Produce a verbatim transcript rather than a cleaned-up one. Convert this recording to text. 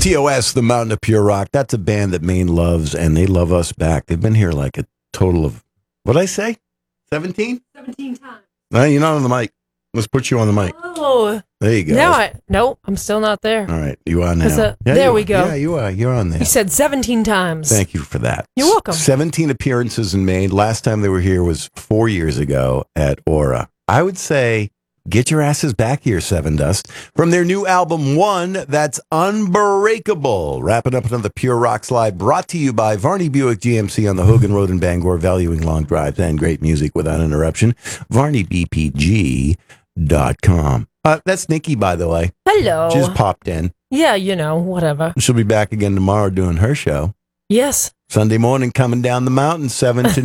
T O S, the Mountain of Pure Rock. That's a band that Maine loves, and they love us back. They've been here like a total of, what did I say? seventeen? seventeen times. No, you're not on the mic. Let's put you on the mic. Oh. There you go. Now I, no, I'm still not there. All right, you are now. Uh, yeah, there we are. go. Yeah, you are. You're on there. You said seventeen times. Thank you for that. You're welcome. seventeen appearances in Maine. Last time they were here was four years ago at Aura. I would say get your asses back here, Seven Dust. From their new album, One, that's Unbreakable. Wrapping up another Pure Rock slide brought to you by Varney Buick G M C on the Hogan Road in Bangor, valuing long drives and great music without interruption. Varney B P G dot com. Uh, that's Nikki, by the way. Hello. She just popped in. Yeah, you know, whatever. She'll be back again tomorrow doing her show. Yes. Sunday morning, coming down the mountain, seven to